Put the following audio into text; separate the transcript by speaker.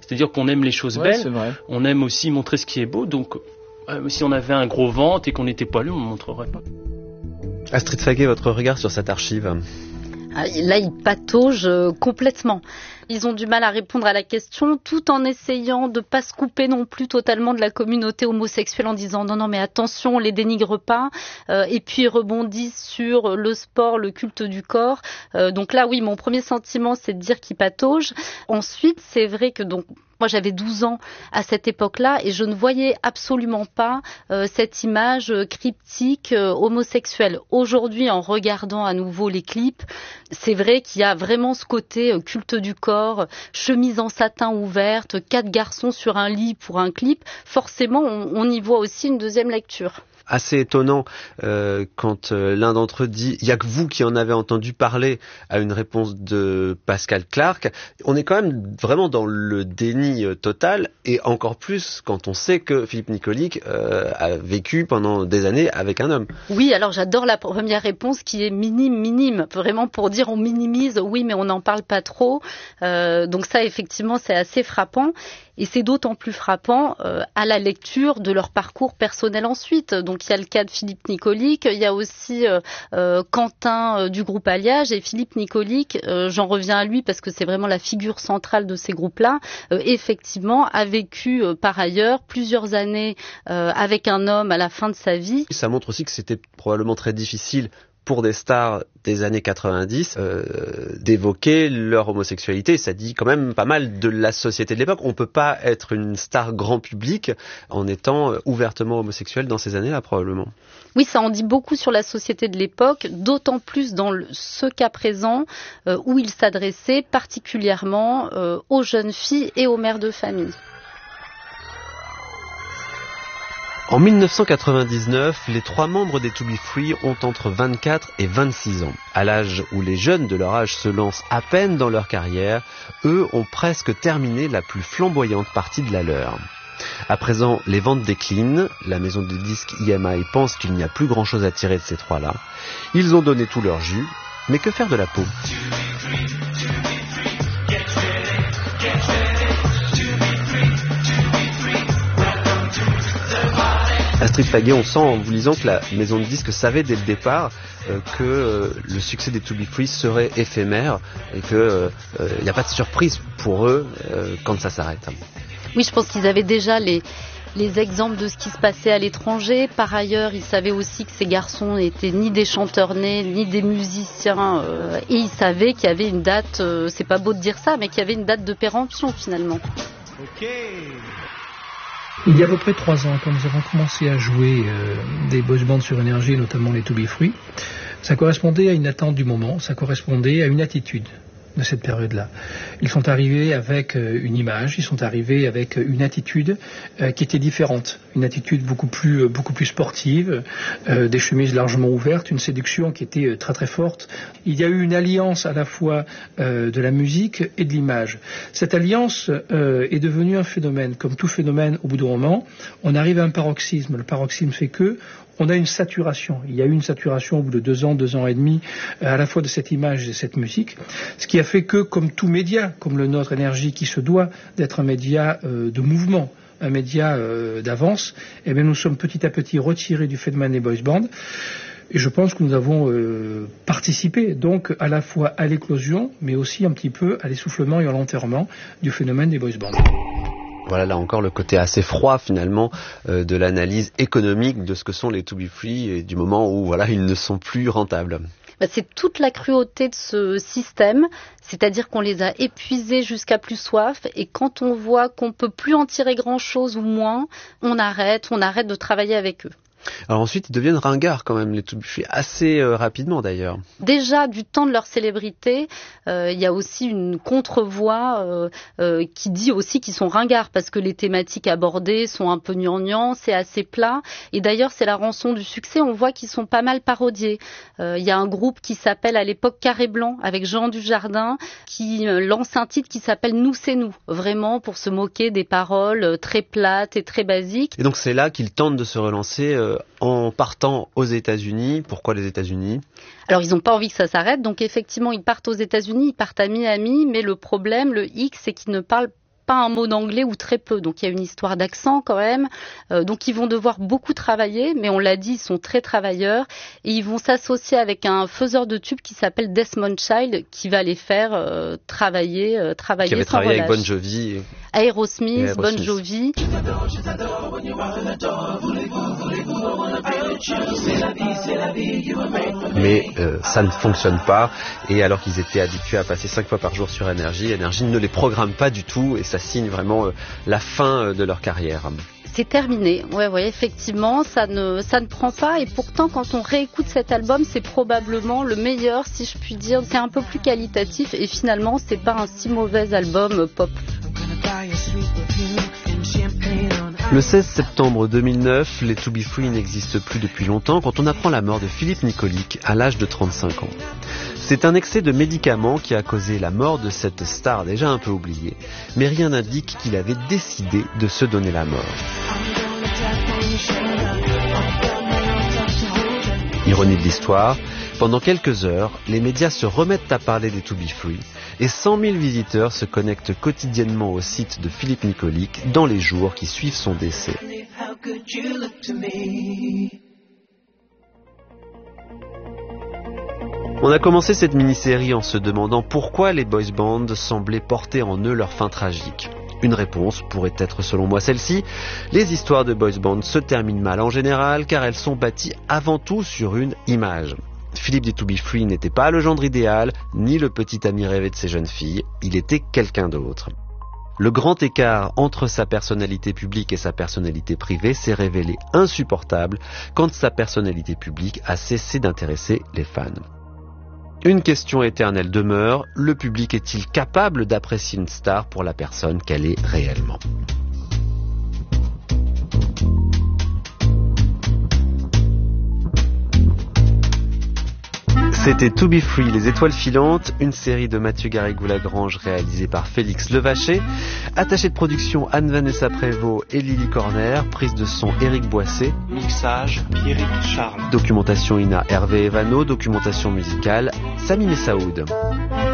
Speaker 1: C'est-à-dire qu'on aime les choses belles, on aime aussi montrer ce qui est beau, donc si on avait un gros ventre et qu'on n'était poilu, on ne montrerait pas.
Speaker 2: Astrid Faguet, votre regard sur cette archive?
Speaker 3: Là, ils pataugent complètement. Ils ont du mal à répondre à la question tout en essayant de pas se couper non plus totalement de la communauté homosexuelle en disant non mais attention, on les dénigre pas, et puis ils rebondissent sur le sport, le culte du corps. Donc là oui, mon premier sentiment c'est de dire qu'ils pataugent. Ensuite c'est vrai que donc moi j'avais 12 ans à cette époque-là et je ne voyais absolument pas cette image cryptique homosexuelle. Aujourd'hui en regardant à nouveau les clips, c'est vrai qu'il y a vraiment ce côté culte du corps, chemise en satin ouverte, 4 garçons sur un lit pour un clip. Forcément on y voit aussi une deuxième lecture.
Speaker 2: Assez étonnant quand l'un d'entre eux dit « il n'y a que vous qui en avez entendu parler » à une réponse de Pascal Clark. On est quand même vraiment dans le déni total, et encore plus quand on sait que Philippe Nicolic a vécu pendant des années avec un homme.
Speaker 3: Oui, alors j'adore la première réponse qui est minime, vraiment pour dire on minimise, oui mais on n'en parle pas trop. Donc ça effectivement c'est assez frappant. Et c'est d'autant plus frappant à la lecture de leur parcours personnel ensuite. Donc il y a le cas de Philippe Nicolic, il y a aussi Quentin du groupe Alliage, et Philippe Nicolic, j'en reviens à lui parce que c'est vraiment la figure centrale de ces groupes-là, effectivement a vécu par ailleurs plusieurs années avec un homme à la fin de sa vie.
Speaker 2: Ça montre aussi que c'était probablement très difficile pour des stars des années 90 d'évoquer leur homosexualité. Ça dit quand même pas mal de la société de l'époque. On peut pas être une star grand public en étant ouvertement homosexuel dans ces années-là, probablement.
Speaker 3: Oui, ça en dit beaucoup sur la société de l'époque, d'autant plus dans ce cas présent où il s'adressait particulièrement aux jeunes filles et aux mères de famille.
Speaker 2: En 1999, les 3 membres des To Be Free ont entre 24 et 26 ans. À l'âge où les jeunes de leur âge se lancent à peine dans leur carrière, eux ont presque terminé la plus flamboyante partie de la leur. À présent, les ventes déclinent, la maison de disques EMI pense qu'il n'y a plus grand-chose à tirer de ces 3-là. Ils ont donné tout leur jus, mais que faire de la peau ? Astrid Faguet, on sent en vous lisant que la maison de disques savait dès le départ que le succès des To Be Free serait éphémère et qu'il n'y a pas de surprise pour eux quand ça s'arrête.
Speaker 3: Oui, je pense qu'ils avaient déjà les exemples de ce qui se passait à l'étranger. Par ailleurs, ils savaient aussi que ces garçons n'étaient ni des chanteurs nés, ni des musiciens. Et ils savaient qu'il y avait une date, c'est pas beau de dire ça, mais qu'il y avait une date de péremption finalement.
Speaker 4: Ok. Il y a à peu près 3 ans, quand nous avons commencé à jouer des boys bands sur Énergie, notamment les To Be Free, ça correspondait à une attente du moment, ça correspondait à une attitude de cette période-là. Ils sont arrivés avec une image, ils sont arrivés avec une attitude qui était différente, une attitude beaucoup plus sportive, des chemises largement ouvertes, une séduction qui était très très forte. Il y a eu une alliance à la fois de la musique et de l'image. Cette alliance est devenue un phénomène. Comme tout phénomène, au bout d'un moment, on arrive à un paroxysme. Le paroxysme fait que on a une saturation. Il y a eu une saturation au bout de 2 ans, 2 ans et demi, à la fois de cette image et de cette musique, ce qui a fait que, comme tout média, comme le nôtre Énergie, qui se doit d'être un média de mouvement, un média d'avance, eh bien nous sommes petit à petit retirés du phénomène des boys bands. Et je pense que nous avons participé donc à la fois à l'éclosion, mais aussi un petit peu à l'essoufflement et à l'enterrement du phénomène des boys bands.
Speaker 2: Voilà là encore le côté assez froid finalement de l'analyse économique de ce que sont les To Be Free et du moment où voilà ils ne sont plus rentables.
Speaker 3: C'est toute la cruauté de ce système, c'est-à-dire qu'on les a épuisés jusqu'à plus soif, et quand on voit qu'on ne peut plus en tirer grand-chose ou moins, on arrête de travailler avec eux.
Speaker 2: Alors ensuite, ils deviennent ringards quand même, les To Be Free, assez rapidement d'ailleurs.
Speaker 3: Déjà, du temps de leur célébrité, il y a aussi une contre-voix qui dit aussi qu'ils sont ringards, parce que les thématiques abordées sont un peu gnangnang, c'est assez plat. Et d'ailleurs, c'est la rançon du succès, on voit qu'ils sont pas mal parodiés. Il y a un groupe qui s'appelle à l'époque Carré Blanc, avec Jean Dujardin, qui lance un titre qui s'appelle Nous c'est nous, vraiment pour se moquer des paroles très plates et très basiques.
Speaker 2: Et donc c'est là qu'ils tentent de se relancer en partant aux États-Unis. Pourquoi les États-Unis ?
Speaker 3: Alors ils n'ont pas envie que ça s'arrête, donc effectivement ils partent aux États-Unis, ils partent à Miami, mais le problème, le hic, c'est qu'ils ne parlent pas un mot d'anglais ou très peu. Donc il y a une histoire d'accent quand même. Donc ils vont devoir beaucoup travailler, mais on l'a dit, ils sont très travailleurs et ils vont s'associer avec un faiseur de tubes qui s'appelle Desmond Child qui va les faire travailler
Speaker 2: qui avait
Speaker 3: sans
Speaker 2: travaillé
Speaker 3: relâche.
Speaker 2: avec Bon Jovi.
Speaker 3: Aerosmith, Bon Jovi.
Speaker 2: Mais ça ne fonctionne pas, et alors qu'ils étaient habitués à passer 5 fois par jour sur Énergie, Énergie ne les programme pas du tout et ça signe vraiment la fin de leur carrière.
Speaker 3: C'est terminé, ouais, effectivement, ça ne prend pas, et pourtant quand on réécoute cet album, c'est probablement le meilleur, si je puis dire. C'est un peu plus qualitatif et finalement c'est pas un si mauvais album pop.
Speaker 2: Le 16 septembre 2009, les To Be Free n'existent plus depuis longtemps quand on apprend la mort de Philippe Nicolic à l'âge de 35 ans. C'est un excès de médicaments qui a causé la mort de cette star déjà un peu oubliée, mais rien n'indique qu'il avait décidé de se donner la mort. Ironie de l'histoire, pendant quelques heures, les médias se remettent à parler des To Be Free et 100 000 visiteurs se connectent quotidiennement au site de Philippe Nicolic dans les jours qui suivent son décès. On a commencé cette mini-série en se demandant pourquoi les boys bands semblaient porter en eux leur fin tragique. Une réponse pourrait être selon moi celle-ci: les histoires de boys bands se terminent mal en général car elles sont bâties avant tout sur une image. Philippe des To Be Free n'était pas le gendre idéal, ni le petit ami rêvé de ces jeunes filles, il était quelqu'un d'autre. Le grand écart entre sa personnalité publique et sa personnalité privée s'est révélé insupportable quand sa personnalité publique a cessé d'intéresser les fans. Une question éternelle demeure, le public est-il capable d'apprécier une star pour la personne qu'elle est réellement ? C'était To Be Free, les étoiles filantes, une série de Mathieu Garrigou-Lagrange réalisée par Félix Levaché, attachée de production Anne-Vanessa Prévost et Lily Corner, prise de son Éric Boissé,
Speaker 5: mixage Pierrick Charles,
Speaker 2: documentation Ina Hervé Evano, documentation musicale Sami Messaoud.